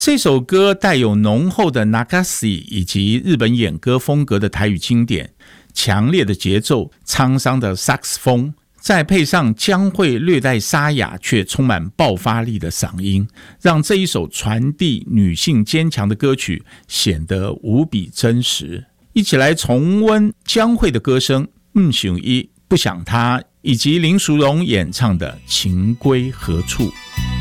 这首歌带有浓厚的 Nagase 以及日本演歌风格的台语经典，强烈的节奏，沧桑的萨克斯风，再配上江蕙略带沙哑却充满爆发力的嗓音，让这一首传递女性坚强的歌曲显得无比真实。一起来重温江蕙的歌声，不想伊不想他，以及林淑荣演唱的情归何处。